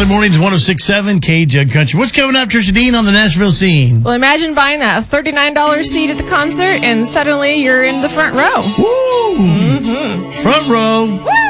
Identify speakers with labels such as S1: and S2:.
S1: Early mornings, 106.7 K-Jug Country. What's coming up, Trisha Dean, on the Nashville scene?
S2: Well, imagine buying that $39 seat at the concert, and suddenly you're in the front row.
S1: Woo! Front row.
S2: Woo!